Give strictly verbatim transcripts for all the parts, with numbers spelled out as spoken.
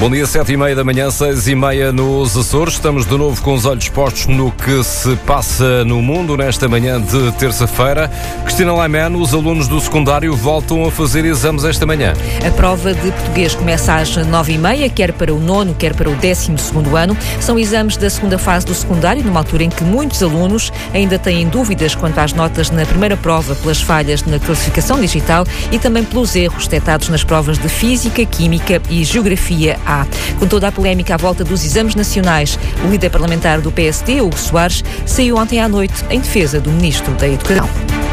Bom dia, sete e meia da manhã, seis e meia nos Açores. Estamos de novo com os olhos postos no que se passa no mundo nesta manhã de terça-feira. Cristina Laiman, os alunos do secundário voltam a fazer exames esta manhã. A prova de português começa às nove e meia, quer para o nono, quer para o décimo segundo ano. São exames da segunda fase do secundário, numa altura em que muitos alunos ainda têm dúvidas quanto às notas na primeira prova, pelas falhas na classificação digital e também pelos erros detectados nas provas de Física, Química e Geografia A. Com toda a polémica à volta dos exames nacionais, o líder parlamentar do P S D, Hugo Soares, saiu ontem à noite em defesa do Ministro da Educação.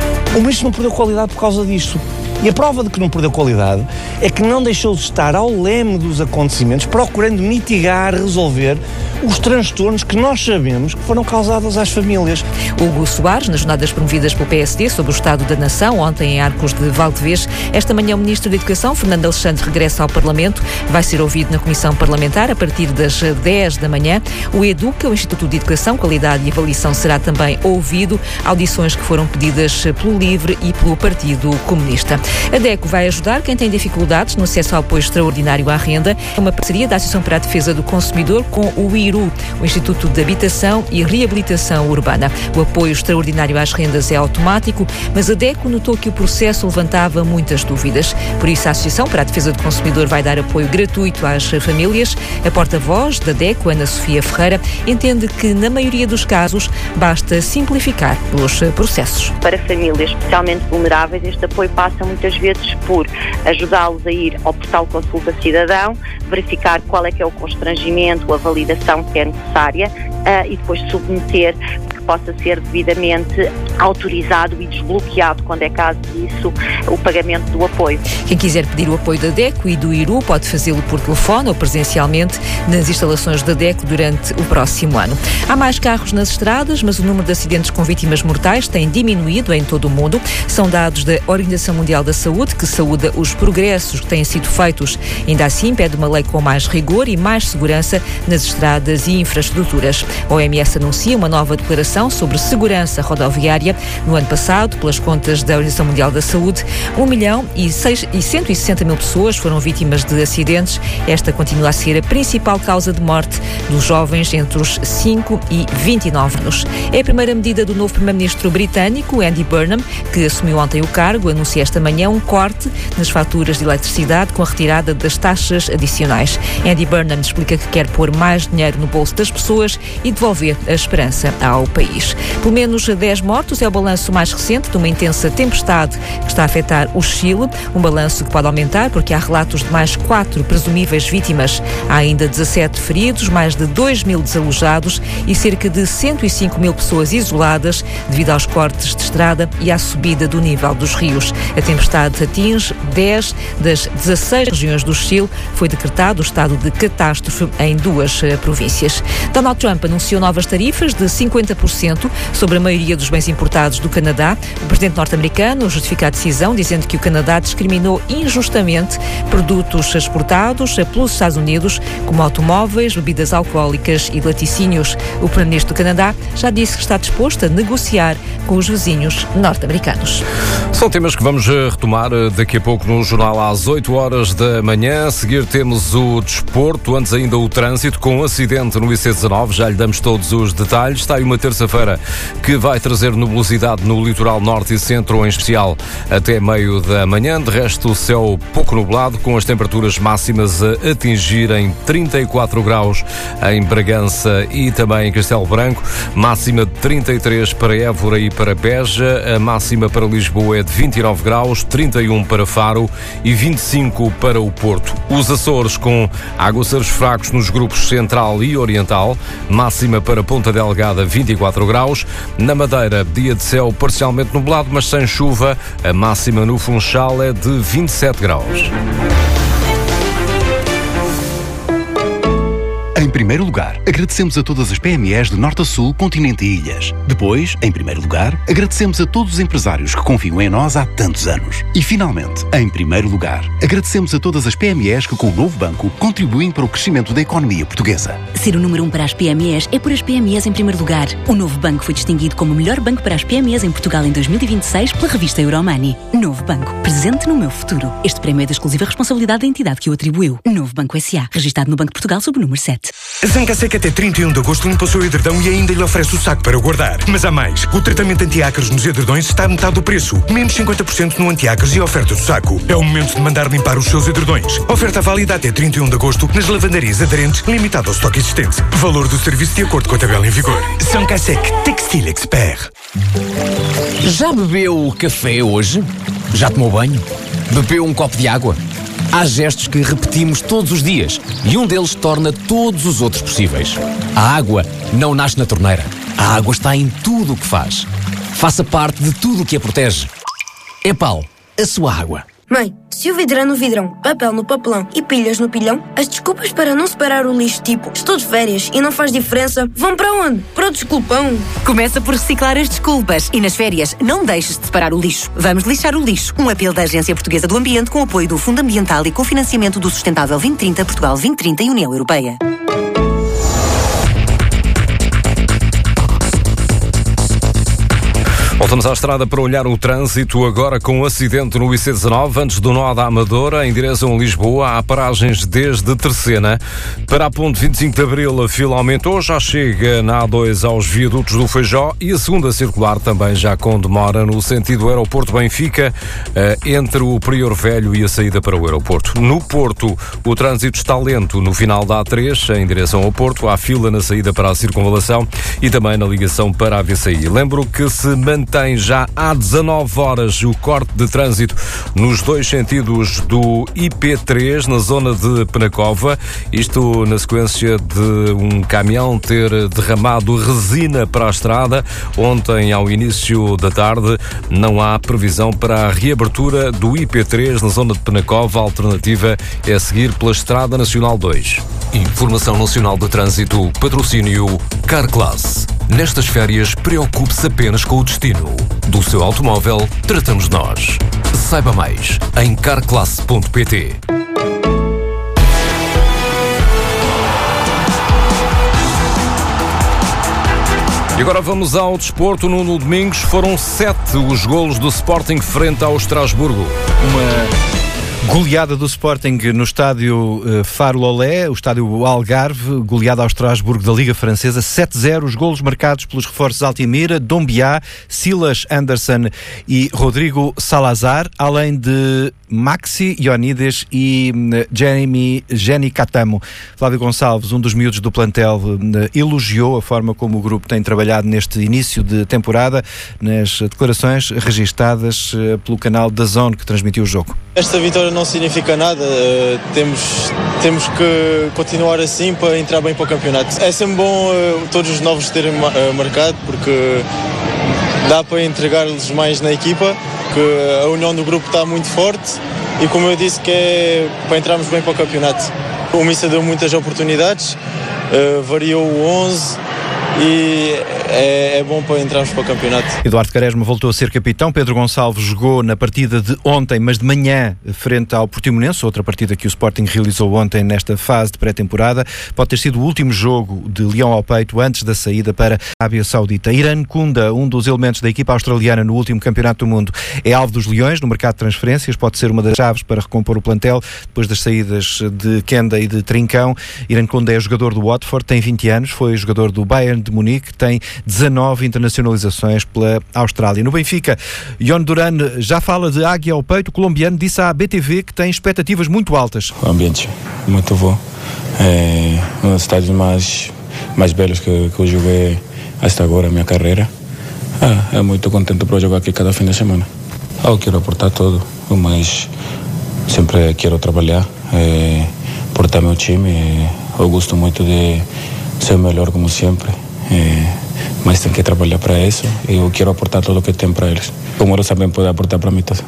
O Ministro não perdeu qualidade por causa disto. E a prova de que não perdeu qualidade é que não deixou de estar ao leme dos acontecimentos, procurando mitigar, resolver os transtornos que nós sabemos que foram causados às famílias. Hugo Soares, nas jornadas promovidas pelo P S D sobre o Estado da Nação, ontem em Arcos de Valdevez, esta manhã o Ministro da Educação, Fernando Alexandre, regressa ao Parlamento. Vai ser ouvido na Comissão Parlamentar a partir das dez da manhã. O EDUCA, o Instituto de Educação, Qualidade e Avaliação, será também ouvido. Audições que foram pedidas pelo LIVRE e pelo Partido Comunista. A DECO vai ajudar quem tem dificuldades no acesso ao apoio extraordinário à renda. É uma parceria da Associação para a Defesa do Consumidor com o I R U, o Instituto de Habitação e Reabilitação Urbana. O apoio extraordinário às rendas é automático, mas a DECO notou que o processo levantava muitas dúvidas. Por isso, a Associação para a Defesa do Consumidor vai dar apoio gratuito às famílias. A porta-voz da DECO, Ana Sofia Ferreira, entende que, na maioria dos casos, basta simplificar os processos. Para famílias especialmente vulneráveis, este apoio passa muitas vezes por ajudá-los a ir ao portal Consulta Cidadão, verificar qual é que é o constrangimento, a validação que é necessária uh, e depois submeter que possa ser devidamente autorizado e desbloqueado, quando é caso disso, o pagamento do apoio. Quem quiser pedir o apoio da DECO e do I R U pode fazê-lo por telefone ou presencialmente nas instalações da DECO durante o próximo ano. Há mais carros nas estradas, mas o número de acidentes com vítimas mortais tem diminuído em todo o mundo. São dados da Organização Mundial da Saúde, que saúda os progressos que têm sido feitos. Ainda assim, pede uma lei com mais rigor e mais segurança nas estradas e infraestruturas. A O M S anuncia uma nova declaração sobre segurança rodoviária. No ano passado, pelas contas da Organização Mundial da Saúde, um milhão e cento e sessenta mil pessoas foram vítimas de acidentes. Esta continua a ser a principal causa de morte dos jovens entre os cinco e vinte e nove anos. É a primeira medida do novo primeiro-ministro britânico, Andy Burnham, que assumiu ontem o cargo, anuncia esta manhã um corte nas faturas de eletricidade com a retirada das taxas adicionais. Andy Burnham explica que quer pôr mais dinheiro no bolso das pessoas e devolver a esperança ao país. Pelo menos dez mortos é o balanço mais recente de uma intensa tempestade que está a afetar o Chile, um balanço que pode aumentar porque há relatos de mais quatro presumíveis vítimas. Há ainda dezassete feridos, mais de dois mil desalojados e cerca de cento e cinco mil pessoas isoladas devido aos cortes de estrada e à subida do nível dos rios. A tempestade atinge dez das dezasseis regiões do Chile. Foi decretado o estado de catástrofe em duas uh, províncias. Donald Trump anunciou novas tarifas de cinquenta por cento sobre a maioria dos bens importados do Canadá. O presidente norte-americano justifica a decisão dizendo que o Canadá discriminou injustamente produtos exportados pelos Estados Unidos, como automóveis, bebidas alcoólicas e laticínios. O primeiro-ministro do Canadá já disse que está disposto a negociar com os vizinhos norte-americanos. São temas que vamos retomar daqui a pouco no jornal às oito horas da manhã. A seguir temos o desporto, antes ainda o trânsito, com um acidente no I C dezanove. Já lhe damos todos os detalhes. Está aí uma terça-feira que vai trazer nebulosidade no litoral norte e centro, em especial até meio da manhã. De resto, o céu pouco nublado, com as temperaturas máximas a atingirem trinta e quatro graus em Bragança e também em Castelo Branco. Máxima de trinta e três para Évora e para Beja. A máxima para Lisboa é de vinte e nove graus, trinta e um para Faro e vinte e cinco para o Porto. Os Açores com aguaceiros fracos nos grupos central e oriental. Máxima para Ponta Delgada, vinte e quatro graus. Na Madeira, dia de céu parcialmente nublado, mas sem chuva. A máxima no Funchal é de vinte e sete graus. Em primeiro lugar, agradecemos a todas as P M Es de norte a sul, continente e ilhas. Depois, em primeiro lugar, agradecemos a todos os empresários que confiam em nós há tantos anos. E finalmente, em primeiro lugar, agradecemos a todas as P M Es que com o novo banco contribuem para o crescimento da economia portuguesa. Ser o número um para as P M Es é por as P M Es em primeiro lugar. O novo banco foi distinguido como o melhor banco para as P M Es em Portugal em dois mil e vinte e seis pela revista Euromoney. Novo Banco, presente no meu futuro. Este prémio é da exclusiva responsabilidade da entidade que o atribuiu. Novo Banco S A, registado no Banco de Portugal sob o número sete. A Zangasec até trinta e um de agosto limpa o seu edredão e ainda lhe oferece o saco para guardar. Mas há mais. O tratamento anti-ácaros nos edredões está a metade do preço. Menos cinquenta por cento no anti-ácaros e a oferta do saco. É o momento de mandar limpar os seus edredões. Oferta válida até trinta e um de agosto nas lavandarias aderentes, limitado ao estoque existente. Valor do serviço de acordo com a tabela em vigor. Zangasec Textile Expert. Já bebeu café hoje? Já tomou banho? Bebeu um copo de água? Há gestos que repetimos todos os dias e um deles torna todos os outros possíveis. A água não nasce na torneira. A água está em tudo o que faz. Faça parte de tudo o que a protege. Epal, a sua água. Mãe, se o vidro é no vidrão, papel no papelão e pilhas no pilhão, as desculpas para não separar o lixo, tipo, estou de férias e não faz diferença, vão para onde? Para o desculpão. Começa por reciclar as desculpas e nas férias não deixes de separar o lixo. Vamos lixar o lixo. Um apelo da Agência Portuguesa do Ambiente com apoio do Fundo Ambiental e com financiamento do Sustentável vinte trinta, Portugal vinte trinta e União Europeia. Voltamos à estrada para olhar o trânsito, agora com um acidente no I C dezanove, antes do nó da Amadora, em direção a Lisboa. Há paragens desde Terceira. Para a ponte vinte e cinco de Abril, a fila aumentou, já chega na A dois aos viadutos do Feijó e a segunda circular também já com demora no sentido aeroporto Benfica, entre o Prior Velho e a saída para o aeroporto. No Porto, o trânsito está lento no final da A três, em direção ao Porto. Há fila na saída para a circunvalação e também na ligação para a V C I. Lembro que se mantém tem já há dezanove horas o corte de trânsito nos dois sentidos do I P três, na zona de Penacova. Isto na sequência de um caminhão ter derramado resina para a estrada. Ontem, ao início da tarde, não há previsão para a reabertura do I P três na zona de Penacova. A alternativa é seguir pela Estrada Nacional dois. Informação Nacional de Trânsito, patrocínio Carclass. Nestas férias, preocupe-se apenas com o destino. Do seu automóvel, tratamos nós. Saiba mais em carclass ponto pt. E agora vamos ao desporto. No Domingos foram sete os golos do Sporting frente ao Estrasburgo. Uma goleada do Sporting no estádio uh, Faro-Lolé, o estádio Algarve, goleada ao Estrasburgo da Liga Francesa, sete a zero, os golos marcados pelos reforços Altimira, Dombiá, Silas Anderson e Rodrigo Salazar, além de Maxi Ionides e uh, Jeremy Jenny Catamo. Flávio Gonçalves, um dos miúdos do plantel, uh, elogiou a forma como o grupo tem trabalhado neste início de temporada, nas declarações registadas uh, pelo canal da Zone que transmitiu o jogo. Esta vitória não significa nada, uh, temos, temos que continuar assim para entrar bem para o campeonato. É sempre bom uh, todos os novos terem uh, marcado, porque dá para entregar-lhes mais na equipa, que a união do grupo está muito forte e, como eu disse, que é para entrarmos bem para o campeonato. O Missa deu muitas oportunidades, uh, variou o onze e é, é bom para entrarmos para o campeonato. Eduardo Quaresma voltou a ser capitão. Pedro Gonçalves jogou na partida de ontem, mas de manhã, frente ao Portimonense, outra partida que o Sporting realizou ontem nesta fase de pré-temporada. Pode ter sido o último jogo de Leão ao peito antes da saída para a Arábia Saudita. Irã Kunda, um dos elementos da equipa australiana no último campeonato do mundo, é alvo dos Leões no mercado de transferências. Pode ser uma das chaves para recompor o plantel depois das saídas de Kenda e de Trincão. Irã Kunda é jogador do Watford, tem vinte anos, foi jogador do Bayern de Munique, tem dezanove internacionalizações pela Austrália. No Benfica, Ion Duran já fala de águia ao peito. O colombiano disse à B T V que tem expectativas muito altas. O ambiente muito bom. É um dos estádios mais, mais belos que, que eu joguei até agora na minha carreira. Ah, é muito contente para jogar aqui cada fim de semana. Ah, eu quero aportar tudo, mas sempre quero trabalhar, é, portar meu time. Eu gosto muito de ser o melhor, como sempre. É, mas tem que trabalhar para isso e eu quero aportar tudo o que tem para eles. Como eles também podem aportar para mim tudo.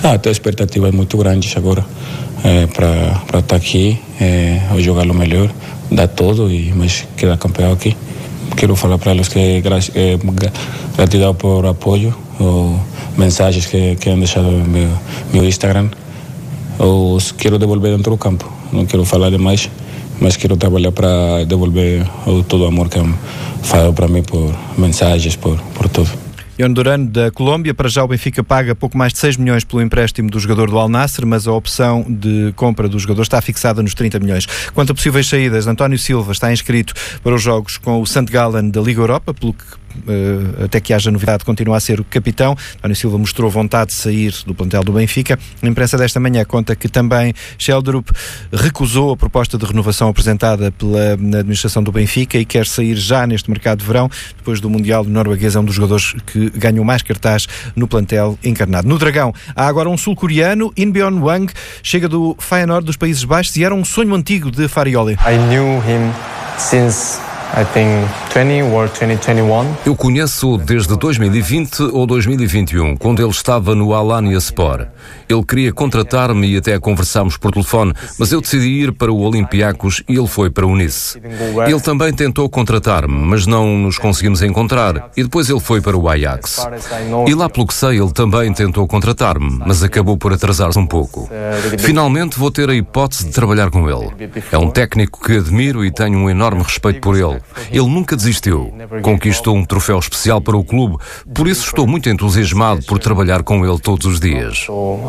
Ah, tenho expectativas muito grandes agora é, para estar aqui, é, jogar o melhor, dar tudo, e, mas quedar campeão aqui. Quero falar para eles que é, é gratidão por apoio, ou mensagens que, que han deixado no meu, meu Instagram. Ou quero devolver dentro do campo. Não quero falar demais, mas quero trabalhar para devolver o, todo o amor que han falado para mim por mensagens, por, por tudo. Ion Durán, da Colômbia. Para já o Benfica paga pouco mais de seis milhões pelo empréstimo do jogador do Al Nassr, mas a opção de compra do jogador está fixada nos trinta milhões. Quanto a possíveis saídas, António Silva está inscrito para os jogos com o Sant Gallen da Liga Europa, pelo que Uh, até que haja novidade, continua a ser o capitão. António Silva mostrou vontade de sair do plantel do Benfica. A imprensa desta manhã conta que também Sheldrup recusou a proposta de renovação apresentada pela administração do Benfica e quer sair já neste mercado de verão. Depois do Mundial norueguês, é um dos jogadores que ganham mais cartaz no plantel encarnado. No Dragão há agora um sul-coreano, In-byon Hwang, chega do Feyenoord dos Países Baixos e era um sonho antigo de Farioli. I knew him since I think twenty or twenty twenty-one. Eu conheço-o desde dois mil e vinte ou dois mil e vinte e um, quando ele estava no Alanyaspor. Ele queria contratar-me e até conversámos por telefone, mas eu decidi ir para o Olympiacos e ele foi para o Nice. Ele também tentou contratar-me, mas não nos conseguimos encontrar, e depois ele foi para o Ajax. E lá, pelo que sei, ele também tentou contratar-me, mas acabou por atrasar-se um pouco. Finalmente vou ter a hipótese de trabalhar com ele. É um técnico que admiro e tenho um enorme respeito por ele. Ele nunca desistiu. Conquistou um troféu especial para o clube, por isso estou muito entusiasmado por trabalhar com ele todos os dias.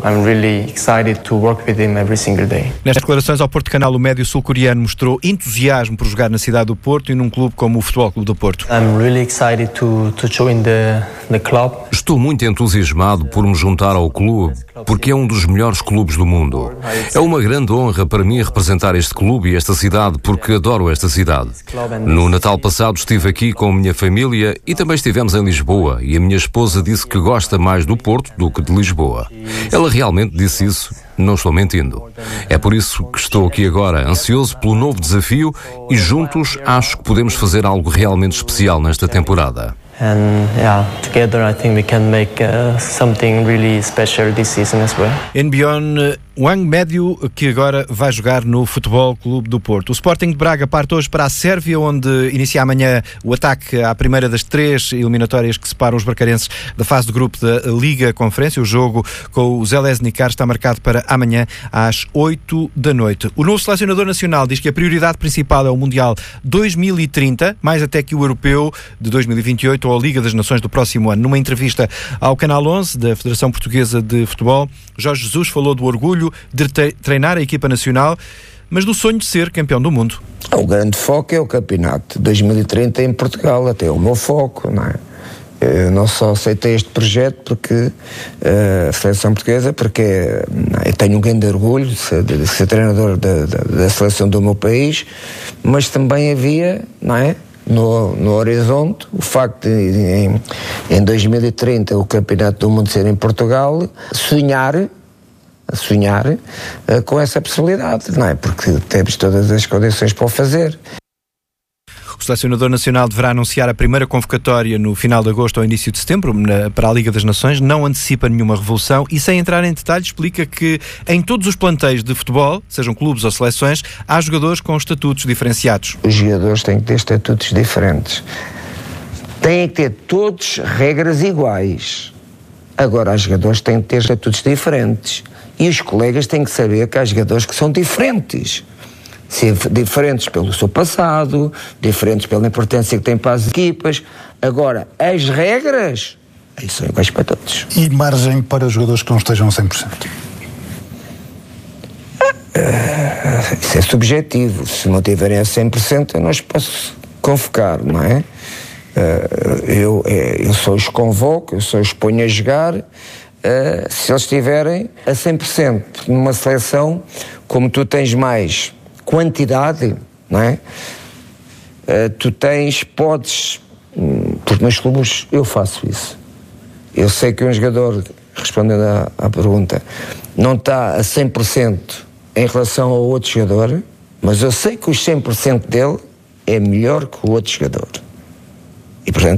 Nestas declarações ao Porto Canal, o médio sul-coreano mostrou entusiasmo por jogar na cidade do Porto e num clube como o Futebol Clube do Porto. Estou muito entusiasmado por me juntar ao clube, porque é um dos melhores clubes do mundo. É uma grande honra para mim representar este clube e esta cidade, porque adoro esta cidade. No Natal passado estive aqui com a minha família e também estivemos em Lisboa, e a minha esposa disse que gosta mais do Porto do que de Lisboa. Ela realmente disse isso, não estou mentindo. É por isso que estou aqui agora, ansioso pelo novo desafio, e juntos acho que podemos fazer algo realmente especial nesta temporada. And yeah, together I think we can make uh, something really special this season as well. In-byon Hwang, médio, que agora vai jogar no Futebol Clube do Porto. O Sporting de Braga parte hoje para a Sérvia, onde inicia amanhã o ataque à primeira das três eliminatórias que separam os bracarenses da fase de grupo da Liga Conferência. O jogo com o Željezničar está marcado para amanhã às oito da noite. O novo selecionador nacional diz que a prioridade principal é o Mundial dois mil e trinta, mais até que o Europeu de dois mil e vinte e oito ou a Liga das Nações do próximo ano. Numa entrevista ao Canal onze da Federação Portuguesa de Futebol, Jorge Jesus falou do orgulho de treinar a equipa nacional, mas do sonho de ser campeão do mundo. O grande foco é o campeonato de dois mil e trinta em Portugal, até o meu foco, não é? Eu não só aceitei este projeto porque uh, a Seleção Portuguesa, porque eu tenho um grande orgulho de ser, de ser treinador da, da, da seleção do meu país, mas também havia, não é? No, no horizonte, o facto de em, em dois mil e trinta o Campeonato do Mundo ser em Portugal, sonhar, sonhar uh, com essa possibilidade, não é? Porque temos todas as condições para o fazer. O selecionador nacional deverá anunciar a primeira convocatória no final de agosto ou início de setembro na, para a Liga das Nações. Não antecipa nenhuma revolução e, sem entrar em detalhes, explica que em todos os plantéis de futebol, sejam clubes ou seleções, há jogadores com estatutos diferenciados. Os jogadores têm que ter estatutos diferentes. Têm que ter todos regras iguais. Agora, os jogadores têm que ter estatutos diferentes. E os colegas têm que saber que há jogadores que são diferentes. Ser diferentes pelo seu passado, diferentes pela importância que têm para as equipas. Agora, as regras, aí são iguais para todos. E margem para os jogadores que não estejam a cem por cento? Uh, isso é subjetivo. Se não tiverem a cem por cento, eu não os posso convocar, não é? Uh, eu, eu só os convoco, eu só os ponho a jogar uh, se eles estiverem a cem por cento. Numa seleção, como tu tens mais quantidade, não é? Uh, tu tens, podes, porque nos clubes eu faço isso. Eu sei que um jogador, respondendo à, à pergunta, não está a cem por cento em relação ao outro jogador, mas eu sei que os cem por cento dele é melhor que o outro jogador. E, portanto,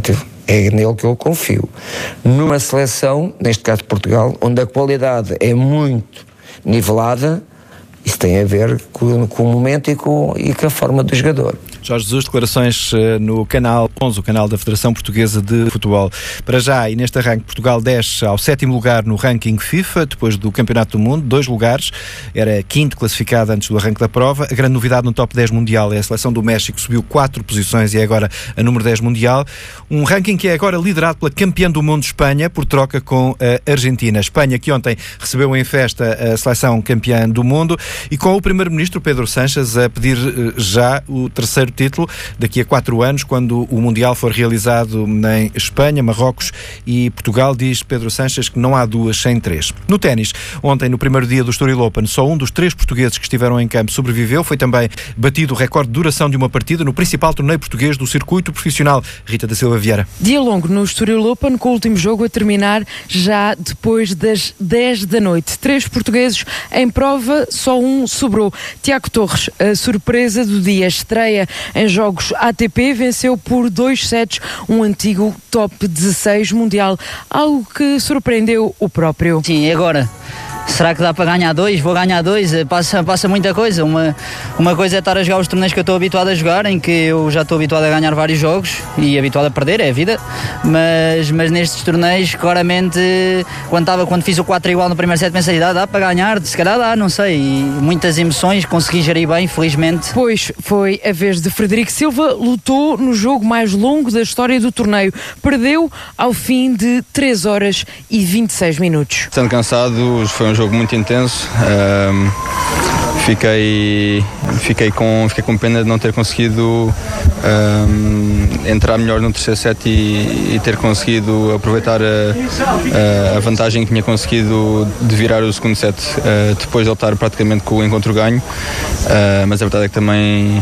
É nele que eu confio. Numa seleção, neste caso Portugal, onde a qualidade é muito nivelada, isso tem a ver com, com o momento e com, e com a forma do jogador. Jorge Jesus, declarações uh, no canal onze, o canal da Federação Portuguesa de Futebol. Para já, e neste arranque, Portugal desce ao sétimo lugar no ranking FIFA, depois do Campeonato do Mundo, dois lugares, era quinto classificado antes do arranque da prova. A grande novidade no top dez mundial é a seleção do México, subiu quatro posições e é agora a número dez mundial. Um ranking que é agora liderado pela campeã do mundo, Espanha, por troca com a Argentina. Espanha, que ontem recebeu em festa a seleção campeã do mundo, e com o primeiro-ministro Pedro Sánchez a pedir uh, já o terceiro título daqui a quatro anos, quando o Mundial for realizado em Espanha, Marrocos e Portugal. Diz Pedro Sánchez que não há duas sem três. No ténis, ontem, no primeiro dia do Estoril Open, só um dos três portugueses que estiveram em campo sobreviveu. Foi também batido o recorde de duração de uma partida no principal torneio português do circuito profissional. Rita da Silva Vieira. Dia longo no Estoril Open, com o último jogo a terminar já depois das dez da noite. Três portugueses em prova, só um sobrou. Tiago Torres, a surpresa do dia, estreia em jogos A T P, venceu por dois sets um antigo top dezasseis mundial, algo que surpreendeu o próprio. Sim, e agora? Será que dá para ganhar dois? Vou ganhar dois? Passa, passa muita coisa. Uma, uma coisa é estar a jogar os torneios que eu estou habituado a jogar, em que eu já estou habituado a ganhar vários jogos e habituado a perder, é a vida. Mas, mas nestes torneios, claramente, quando, tava, quando fiz o quatro igual no primeiro set, pensei, dá, dá para ganhar, se calhar dá, não sei. E muitas emoções, consegui gerir bem, felizmente. Pois foi a vez de Frederico Silva, lutou no jogo mais longo da história do torneio. Perdeu ao fim de três horas e vinte e seis minutos. Estando cansado, foi um jogo muito intenso. Um, fiquei, fiquei, com, fiquei com pena de não ter conseguido um, entrar melhor no terceiro set e, e ter conseguido aproveitar a, a vantagem que tinha conseguido de virar o segundo set, uh, depois de ele estar praticamente com o encontro ganho. Uh, mas a verdade é que também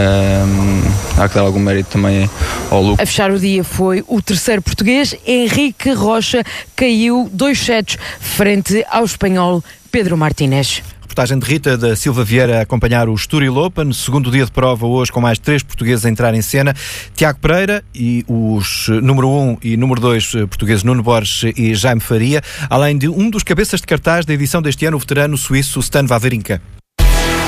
um, há que dar algum mérito também ao Lucas. A fechar o dia foi o terceiro português, Henrique Rocha, caiu dois sets frente ao espanhol Pedro Martínez. Reportagem de Rita da Silva Vieira a acompanhar o Estoril Open, segundo dia de prova hoje, com mais três portugueses a entrar em cena. Tiago Pereira e os número um e número dois portugueses, Nuno Borges e Jaime Faria, além de um dos cabeças de cartaz da edição deste ano, o veterano suíço Stan Wawrinka.